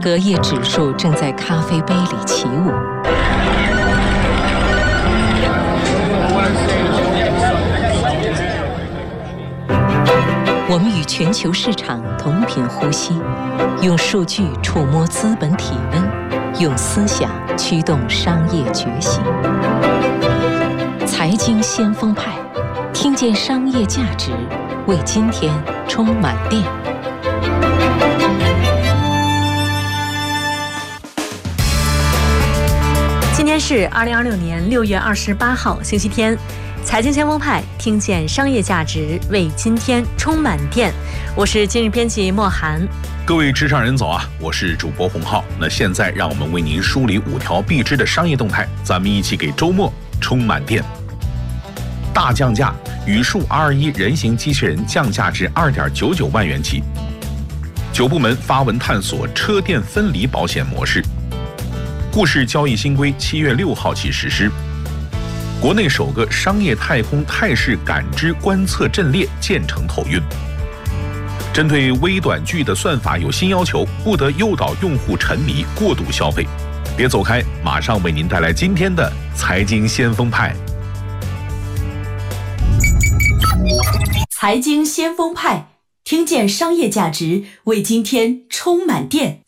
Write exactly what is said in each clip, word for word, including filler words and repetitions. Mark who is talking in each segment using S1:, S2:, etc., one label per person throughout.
S1: 隔夜指数正在咖啡杯里起舞。我们与全球市场同频呼吸，用数据触摸资本体温，用思想驱动商业觉醒。财经先锋派，听见商业价值，为今天充满电。
S2: 今天是二零二六年六月二十八号，星期天。财经先锋派，听见商业价值，为今天充满电。我是今日编辑莫涵。
S3: 各位职场人早啊，我是主播洪浩。那现在让我们为您梳理五条必知的商业动态，咱们一起给周末充满电。大降价，语数 R 一 人形机器人降价至 二点九九万元起。九部门发文探索车电分离保险模式。沪市交易新规七月六号起实施。国内首个商业太空态势感知观测阵列建成投运。针对微短剧的算法有新要求，不得诱导用户沉迷过度消费。别走开，马上为您带来今天的财经先锋派。
S4: 财经先锋派，听见商业价值，为今天充满电。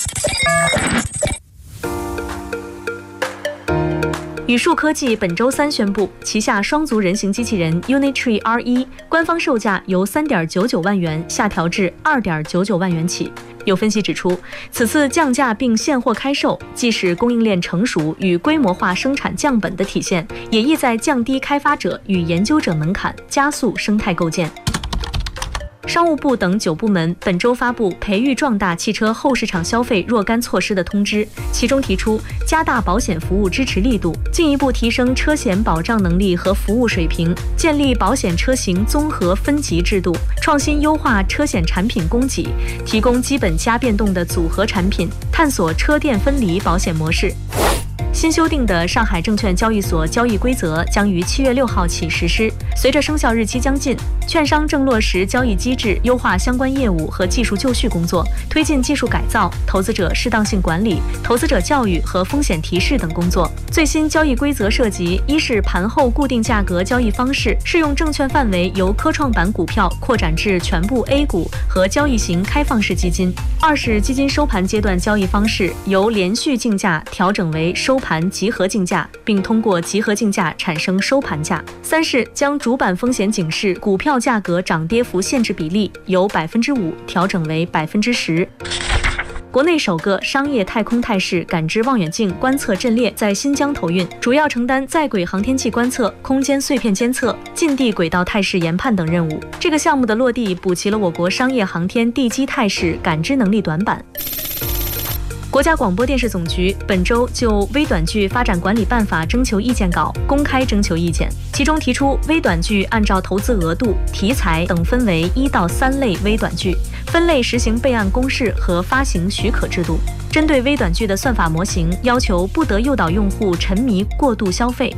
S2: 语数科技本周三宣布，旗下双足人形机器人 Unitree R 一 官方售价由 三点九九万元下调至 二点九九万元起。有分析指出，此次降价并现货开售，既是供应链成熟与规模化生产降本的体现，也意在降低开发者与研究者门槛，加速生态构建。商务部等九部门本周发布培育壮大汽车后市场消费若干措施的通知，其中提出加大保险服务支持力度，进一步提升车险保障能力和服务水平，建立保险车型综合分级制度，创新优化车险产品供给，提供基本加变动的组合产品，探索车电分离保险模式。新修订的上海证券交易所交易规则将于七月六号起实施。随着生效日期将近，券商正落实交易机制，优化相关业务和技术就绪工作，推进技术改造、投资者适当性管理、投资者教育和风险提示等工作。最新交易规则涉及：一是盘后固定价格交易方式，适用证券范围由科创板股票扩展至全部 A 股和交易型开放式基金；二是基金收盘阶段交易方式由连续竞价调整为收盘集合竞价，并通过集合竞价产生收盘价；三是将主板风险警示股票价格涨跌幅限制比例由百分之五调整为百分之十。国内首个商业太空态势感知望远镜观测阵列在新疆投运，主要承担在轨航天器观测、空间碎片监测、近地轨道态势研判等任务。这个项目的落地补齐了我国商业航天地基态势感知能力短板。国家广播电视总局本周就微短剧发展管理办法征求意见稿公开征求意见，其中提出微短剧按照投资额度、题材等分为一到三类微短剧，分类实行备案公示和发行许可制度。针对微短剧的算法模型，要求不得诱导用户沉迷过度消费。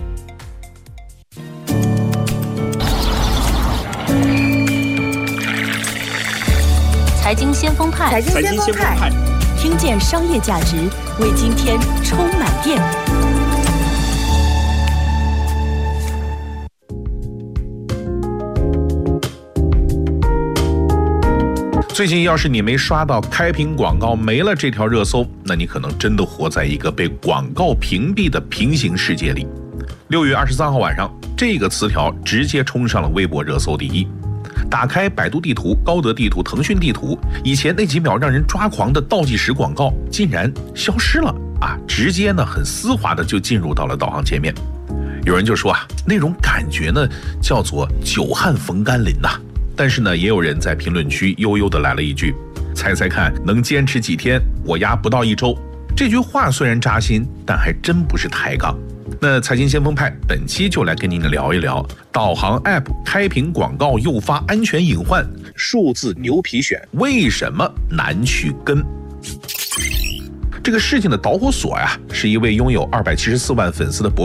S4: 财经先锋派，
S5: 财经先锋派。
S4: 听见商业价值，为今天充满电。
S3: 最近要是你没刷到开屏广告没了这条热搜，那你可能真的活在一个被广告屏蔽的平行世界里。六月二十三号晚上，这个词条直接冲上了微博热搜第一。打开百度地图、高德地图、腾讯地图，以前那几秒让人抓狂的倒计时广告竟然消失了啊！直接呢很丝滑的就进入到了导航界面。有人就说啊，那种感觉呢叫做久旱逢甘霖呐、啊。但是呢，也有人在评论区悠悠的来了一句：“猜猜看，能坚持几天？我压不到一周。”这句话虽然扎心，但还真不是抬杠。那财经先锋派本期就来跟您聊一聊导航 App 开屏广告诱发安全隐患，数字牛皮癣为什么难去跟？这个事情的导火索呀，是一位拥有二百七十四万粉丝的博